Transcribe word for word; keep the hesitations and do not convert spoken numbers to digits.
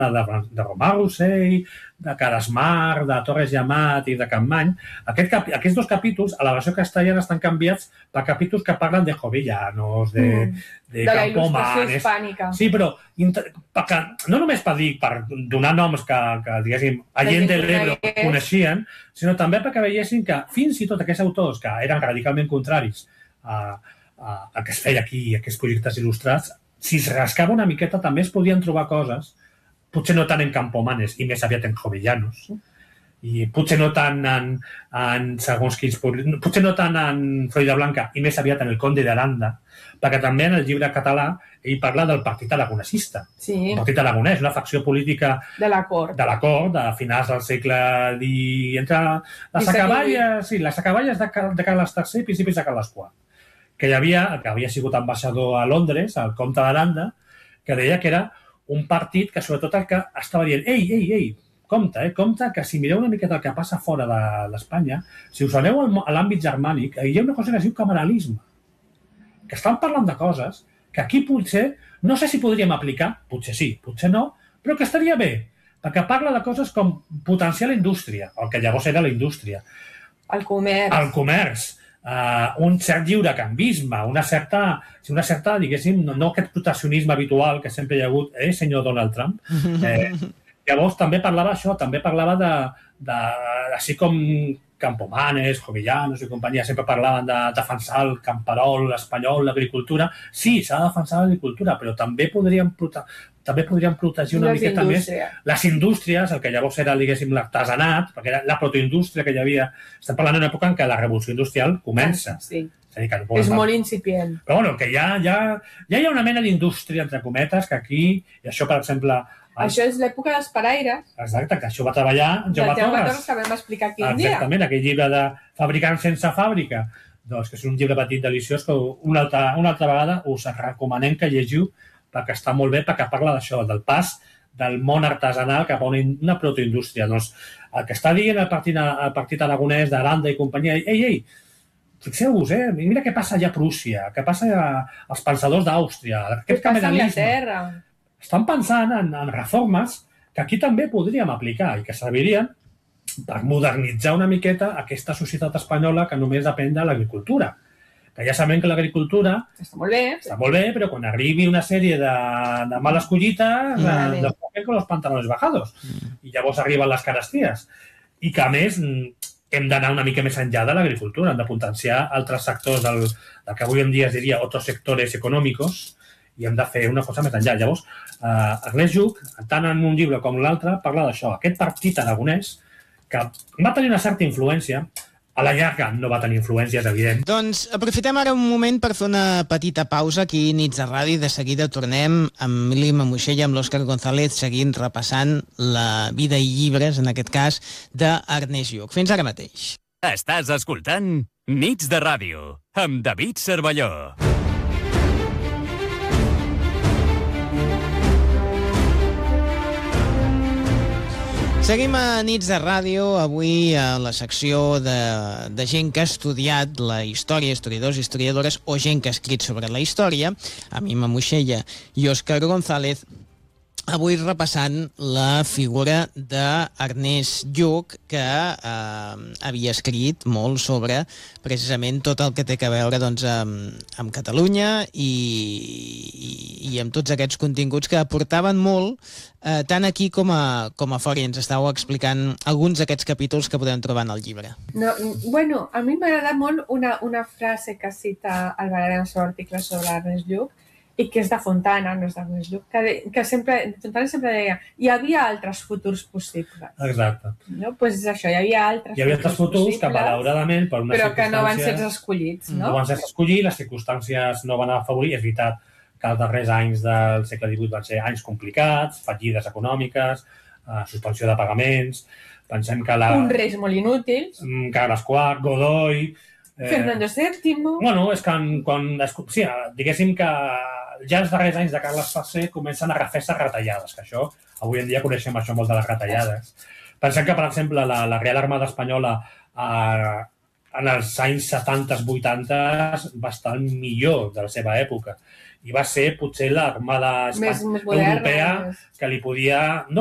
de, de Romà Rossell, de Caresmar, de Torres Llamat i de Campmany, aquest capi, aquests dos capítols, a la versió castellana, estan canviats per capítols que parlen de jovellanos, de, mm. de, de la campomanes. il·lustració hispànica. Sí, però perquè, no només per dir, per donar noms que, que diguéssim, Allende l'Ebro coneixien, sinó també perquè veiessin que fins i tot aquests autors que eren radicalment contraris a, a, a que es feia aquí, aquests projectes il·lustrats, si es rascava una miqueta també es podien trobar coses, potser no tant en campomanes i més aviat en jovellanos, i potser no tant en, en segons quins... Potser no tant en Florida Blanca i més aviat en el Conde d'Aranda, perquè també en el llibre català ell parla del Partit Aragonesista. Sí. El Partit Aragonès, una facció política de la cort, de la cort, de finals del segle dix... Entre les acaballes, sí, les acaballes de, de Carles tercer i principis de Carles quart. Que hi havia, que havia sigut ambaixador a Londres, el comte d'Aranda, que deia que era un partit que sobretot el que estava dient ei, ei, ei, compte, eh, compte que si mireu una miqueta el que passa fora d'Espanya, si us aneu a l'àmbit germànic, hi ha una cosa que es diu cameralisme, que estan parlant de coses que aquí potser, no sé si podríem aplicar, potser sí, potser no, però que estaria bé, perquè parla de coses com potenciar la indústria, el que llavors era la indústria. El comerç. El comerç. Uh, un cert lliurecanvisme, una certa, una certa, diguéssim, no, no aquest proteccionisme habitual que sempre hi ha hagut, eh, senyor Donald Trump. Eh, llavors també parlava això, també parlava de, de així com Campomanes, Jovellanos i companyia, sempre parlaven de defensar el camperol, l'espanyol, l'agricultura. Sí, s'ha de defensar l'agricultura, però també podríem, prote també podríem protegir una les miqueta indústria. més les indústries, el que llavors era, diguéssim, l'artesanat, perquè era la protoindústria que hi havia. Estem parlant d'una època en què la revolució industrial comença. Sí. És, a dir, que no és molt molt incipient. Però bueno, que ja, ja, ja hi ha una mena d'indústria, entre cometes, que aquí, i això, per exemple... El... Això és l'època dels paraires. Exacte, que això va treballar en Jaume Torres. que vam explicar aquí un dia. Exactament, aquell llibre de Fabricants sense fàbrica, doncs, que és un llibre petit deliciós que una altra, una altra vegada us recomanem que llegiu perquè està molt bé, perquè parla d'això, del pas del món artesanal cap a una, una protoindústria. Doncs el que està dient el partit, el partit aragonès d'Aranda i companyia, ei, ei, fixeu-vos, eh? Mira què passa allà a Prússia, què passa als pensadors d'Àustria, aquest cameralisme. Estan pensant en, en reformes que aquí també podríem aplicar i que servirien per modernitzar una miqueta aquesta societat espanyola que només depèn de l'agricultura. Que ja sabem que l'agricultura està molt bé, està molt bé, però quan arribi una sèrie de, de males collites, vale. Nos ponen con los pantalones bajados. Mm. I llavors arriben les caresties. I que, a més, hem d'anar una mica més enllà de l'agricultura, hem de potenciar altres sectors del, del que avui en dia es diria otros sectores econòmicos, i hem de fer una cosa més enllà. Llavors, eh, Ernest Lluch, tant en un llibre com l'altre, parla d'això. Aquest partit aragonès, que va tenir una certa influència, a la llarga no va tenir influències, evident. Doncs aprofitem ara un moment per fer una petita pausa aquí a Nits de Ràdio i de seguida tornem amb Mili Mamuixella, amb l'Òscar González, seguint repassant la vida i llibres, en aquest cas, d'Ernest Lluch. Fins ara mateix. Estàs escoltant Nits de Ràdio, amb David Cervelló. Seguim a Nits de Ràdio, avui a la secció de, de gent que ha estudiat la història, historiadors i historiadores, o gent que ha escrit sobre la història, a mi Mamuixella i Òscar González, avui repassant la figura d'Ernest Lluch, que eh, havia escrit molt sobre precisament tot el que té a veure doncs, amb, amb Catalunya i, i, i amb tots aquests continguts que aportaven molt, eh, tant aquí com a, com a fora. I ens estàveu explicant alguns d'aquests capítols que podem trobar en el llibre. No, bueno, a mi m'agrada molt una, una frase que cita Albareda en el seu article sobre Ernest Lluch, i que és de Fontana, no és d'Ernest Lluch, que, de, que sempre, Fontana sempre deia hi havia altres futurs possibles. Exacte. No? Pues és això, hi havia altres hi havia altres futurs, futurs que, malauradament, per una però que no van ser escollits. No, no van ser escollits, les circumstàncies no van afavorir. És veritat que els darrers anys del segle divuit van ser anys complicats, fallides econòmiques, eh, suspensió de pagaments, pensem que la... uns reis molt inútils. Carles quart, Godoy... Eh, Fernando sèptimo... Bueno, és que quan... Sí, diguéssim que ja els darrers anys de Carles tercer comencen a refer-se retallades, que això, avui en dia coneixem això molt de les retallades. Pensem que, per exemple, la, la Real Armada Espanyola eh, en els anys setanta vuitanta bastant millor de la seva època. I va ser potser l'armada Més- més moderna, europea més- que li podia... No